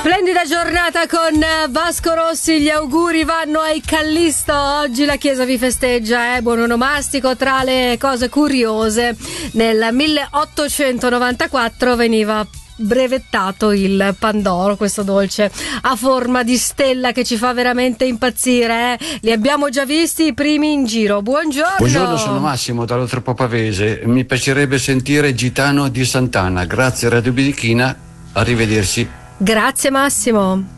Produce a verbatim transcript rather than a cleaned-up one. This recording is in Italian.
Splendida giornata con Vasco Rossi, gli auguri vanno ai Callisto, oggi la chiesa vi festeggia, eh? Buon onomastico. Tra le cose curiose, nel milleottocentonovantaquattro veniva brevettato il Pandoro, questo dolce a forma di stella che ci fa veramente impazzire, eh? Li abbiamo già visti i primi in giro. Buongiorno. Buongiorno, sono Massimo dall'Oltrepo Pavese. Mi piacerebbe sentire Gitano di Sant'Anna. Grazie Radio Birichina, arrivederci. Grazie Massimo.